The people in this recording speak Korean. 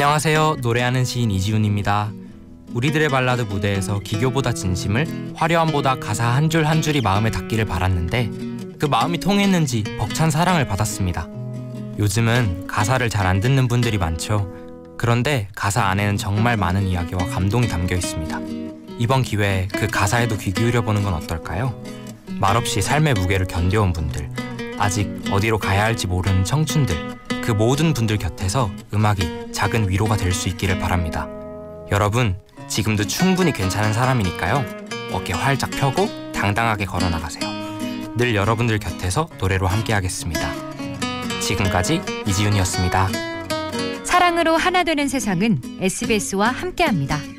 안녕하세요. 노래하는 시인 이지훈입니다. 우리들의 발라드 무대에서 기교보다 진심을, 화려함보다 가사 한 줄 한 줄이 마음에 닿기를 바랐는데 그 마음이 통했는지 벅찬 사랑을 받았습니다. 요즘은 가사를 잘 안 듣는 분들이 많죠. 그런데 가사 안에는 정말 많은 이야기와 감동이 담겨 있습니다. 이번 기회에 그 가사에도 귀 기울여보는 건 어떨까요? 말없이 삶의 무게를 견뎌온 분들, 아직 어디로 가야 할지 모르는 청춘들, 그 모든 분들 곁에서 음악이 작은 위로가 될 수 있기를 바랍니다. 여러분, 지금도 충분히 괜찮은 사람이니까요. 어깨 활짝 펴고 당당하게 걸어나가세요. 늘 여러분들 곁에서 노래로 함께하겠습니다. 지금까지 이지훈이었습니다. 사랑으로 하나 되는 세상은 SBS와 함께합니다.